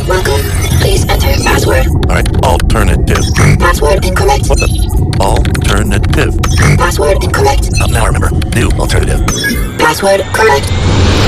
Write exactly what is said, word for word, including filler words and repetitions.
Welcome. Please enter password. Alright, alternative. Password incorrect. What the? Alternative. Password incorrect. Oh, now I remember. New alternative. Password correct.